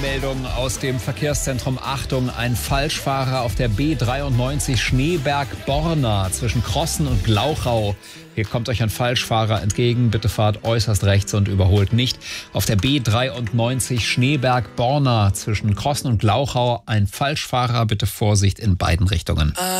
Meldung aus dem Verkehrszentrum. Achtung, ein Falschfahrer auf der B93 Schneeberg-Borna zwischen Krossen und Glauchau. Hier kommt euch ein Falschfahrer entgegen. Bitte fahrt äußerst rechts und überholt nicht. Auf der B93 Schneeberg-Borna zwischen Krossen und Glauchau ein Falschfahrer. Bitte Vorsicht in beiden Richtungen.